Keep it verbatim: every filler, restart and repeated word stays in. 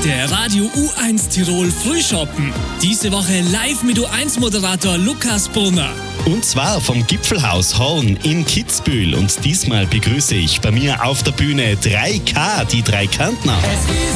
Der Radio U eins Tirol Frühschoppen. Diese Woche live mit U eins Moderator Lukas Brunner. Und zwar vom Gipfelhaus Horn in Kitzbühel. Und diesmal begrüße ich bei mir auf der Bühne drei K, die drei Kärntner. Es ist